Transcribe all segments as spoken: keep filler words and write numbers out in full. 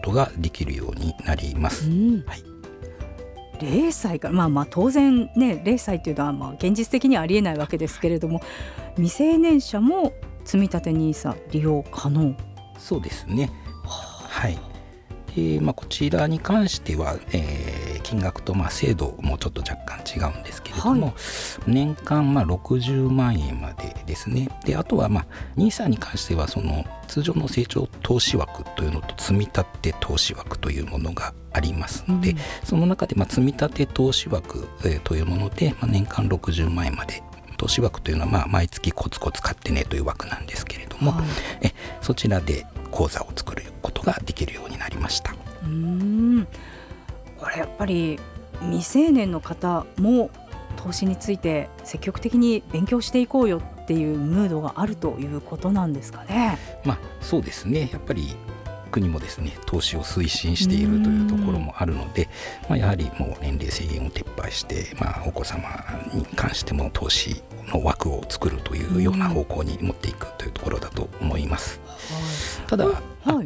ことができるようになります、 うんはい、 ゼロさいから、まあ、まあ当然ねゼロさいというのはまあ現実的にはありえないわけですけれども、未成年者も積立 ニーサ 利用可能。 そうですね、はいでまあ、こちらに関しては、えー、金額とまあ制度もちょっと若干違うんですけれども、はい、年間まあろくじゅうまんえんまでですね。であとはまあ ニーサ に関してはその通常の成長投資枠というのと積立投資枠というものがありますので、うん、その中でまあ積立投資枠、えー、というもので、まあ、年間ろくじゅうまんえんまで、投資枠というのはまあ毎月コツコツ買ってねという枠なんですけれども、はい、えそちらで口座を作ることができるようになりました。 うーんこれやっぱり未成年の方も投資について積極的に勉強していこうよっていうムードがあるということなんですかね。 まあそうですね、やっぱり国もですね投資を推進しているというところもあるので、まあ、やはりもう年齢制限を撤廃して、まあ、お子様に関しても投資の枠を作るというような方向に持っていくというところだと思います。ただ、はい、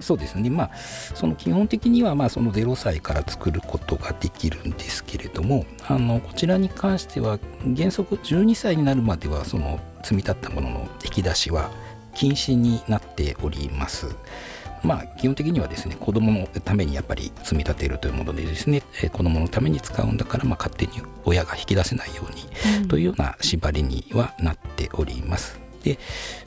そうですね、まあ、その基本的にはまあそのゼロさいから作ることができるんですけれども、あのこちらに関しては原則じゅうにさいになるまではその積み立ったものの引き出しは禁止になっております。まあ、基本的にはですね子どものためにやっぱり積み立てるというものでですね、えー、子どものために使うんだから、まあ、勝手に親が引き出せないように、うん、というような縛りにはなっております。で